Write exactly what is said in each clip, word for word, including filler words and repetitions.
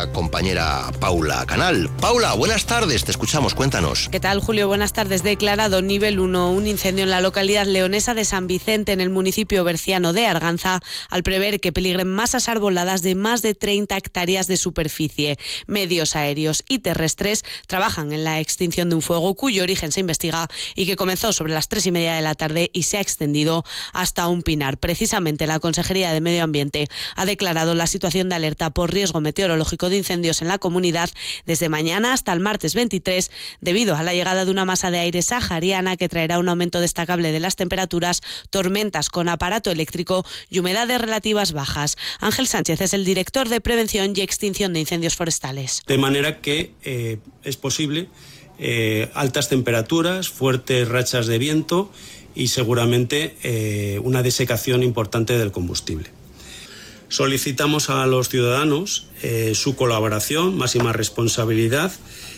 nuestra compañera Paula Canal. Paula, buenas tardes, te escuchamos, cuéntanos. ¿Qué tal, Julio? Buenas tardes. Declarado nivel uno un incendio en la localidad leonesa de San Vicente, en el municipio berciano de Arganza, al prever que peligren masas arboladas de más de treinta hectáreas de superficie. Medios aéreos y terrestres trabajan en la extinción de un fuego cuyo origen se investiga y que comenzó sobre las tres y media de la tarde y se ha extendido hasta un pinar. Precisamente la Consejería de Medio Ambiente ha declarado la situación de alerta por riesgo meteorológico de incendios en la comunidad desde mañana hasta el martes veintitrés, debido a la llegada de una masa de aire sahariana que traerá un aumento destacable de las temperaturas, tormentas con aparato eléctrico y humedades relativas bajas. Ángel Sánchez es el director de Prevención y Extinción de Incendios Forestales. De manera que eh, es posible eh, altas temperaturas, fuertes rachas de viento y seguramente eh, una desecación importante del combustible. Solicitamos a los ciudadanos eh, su colaboración, máxima responsabilidad.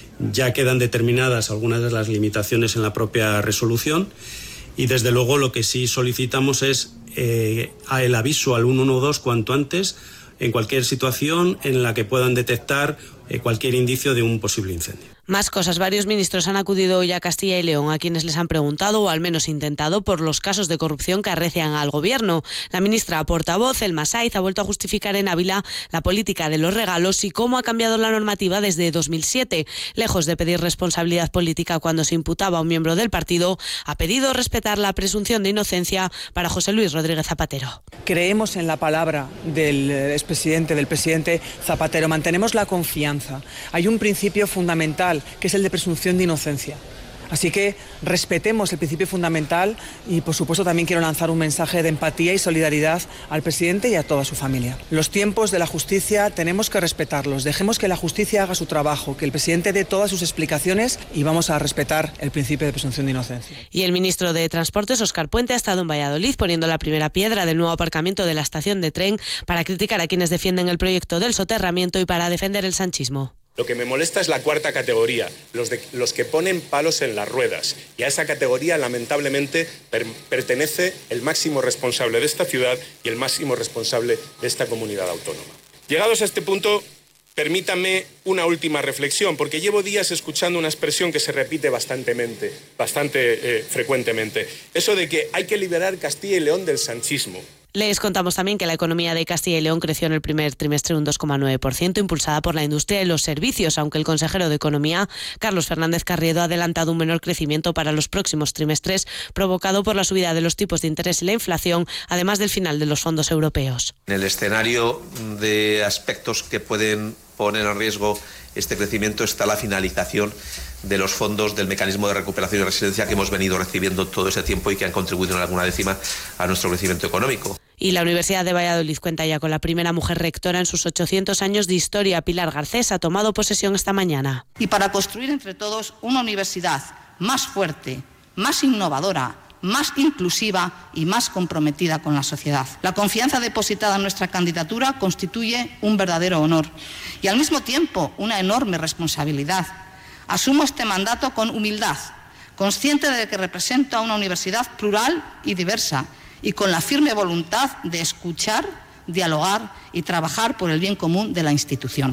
Ya quedan determinadas algunas de las limitaciones en la propia resolución y desde luego lo que sí solicitamos es eh, el aviso al ciento doce cuanto antes en cualquier situación en la que puedan detectar eh, cualquier indicio de un posible incendio. Más cosas. Varios ministros han acudido hoy a Castilla y León, a quienes les han preguntado, o al menos intentado, por los casos de corrupción que arrecian al gobierno. La ministra portavoz, Elma Saiz, ha vuelto a justificar en Ávila la política de los regalos y cómo ha cambiado la normativa desde dos mil siete. Lejos de pedir responsabilidad política cuando se imputaba a un miembro del partido, ha pedido respetar la presunción de inocencia para José Luis Rodríguez Zapatero. Creemos en la palabra del expresidente, del presidente Zapatero. Mantenemos la confianza. Hay un principio fundamental, que es el de presunción de inocencia. Así que respetemos el principio fundamental y, por supuesto, también quiero lanzar un mensaje de empatía y solidaridad al presidente y a toda su familia. Los tiempos de la justicia tenemos que respetarlos. Dejemos que la justicia haga su trabajo, que el presidente dé todas sus explicaciones y vamos a respetar el principio de presunción de inocencia. Y el ministro de Transportes, Óscar Puente, ha estado en Valladolid poniendo la primera piedra del nuevo aparcamiento de la estación de tren para criticar a quienes defienden el proyecto del soterramiento y para defender el sanchismo. Lo que me molesta es la cuarta categoría, los, de, los que ponen palos en las ruedas. Y a esa categoría, lamentablemente, per, pertenece el máximo responsable de esta ciudad y el máximo responsable de esta comunidad autónoma. Llegados a este punto, permítanme una última reflexión, porque llevo días escuchando una expresión que se repite bastantemente, bastante eh, frecuentemente. Eso de que hay que liberar Castilla y León del sanchismo. Les contamos también que la economía de Castilla y León creció en el primer trimestre un dos coma nueve por ciento, impulsada por la industria y los servicios, aunque el consejero de Economía, Carlos Fernández Carriedo, ha adelantado un menor crecimiento para los próximos trimestres, provocado por la subida de los tipos de interés y la inflación, además del final de los fondos europeos. En el escenario de aspectos que pueden poner en riesgo este crecimiento está la finalización de los fondos del mecanismo de recuperación y resiliencia que hemos venido recibiendo todo ese tiempo y que han contribuido en alguna décima a nuestro crecimiento económico. Y la Universidad de Valladolid cuenta ya con la primera mujer rectora en sus ochocientos años de historia. Pilar Garcés ha tomado posesión esta mañana. Y para construir entre todos una universidad más fuerte, más innovadora, más inclusiva y más comprometida con la sociedad. La confianza depositada en nuestra candidatura constituye un verdadero honor y al mismo tiempo una enorme responsabilidad. Asumo este mandato con humildad, consciente de que represento a una universidad plural y diversa y con la firme voluntad de escuchar, dialogar y trabajar por el bien común de la institución.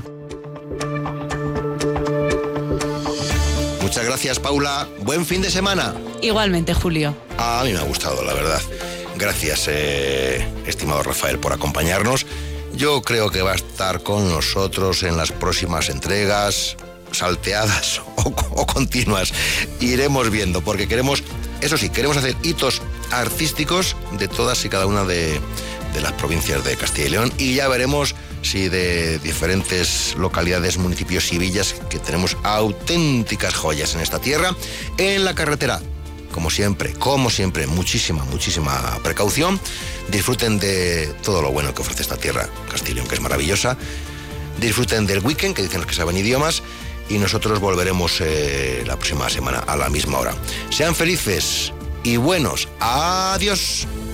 Muchas gracias, Paula. Buen fin de semana. Igualmente, Julio. A mí me ha gustado, la verdad. Gracias, eh, estimado Rafael, por acompañarnos. Yo creo que va a estar con nosotros en las próximas entregas, salteadas o, o continuas. Iremos viendo, porque queremos, eso sí, queremos hacer hitos artísticos de todas y cada una de, de las provincias de Castilla y León, y ya veremos si de diferentes localidades, municipios y villas, que tenemos auténticas joyas en esta tierra. En la carretera, como siempre, como siempre, muchísima, muchísima precaución. Disfruten de todo lo bueno que ofrece esta tierra, Castilla y León, que es maravillosa. Disfruten del weekend, que dicen los que saben idiomas, y nosotros volveremos eh, la próxima semana a la misma hora. Sean felices y buenos. Adiós.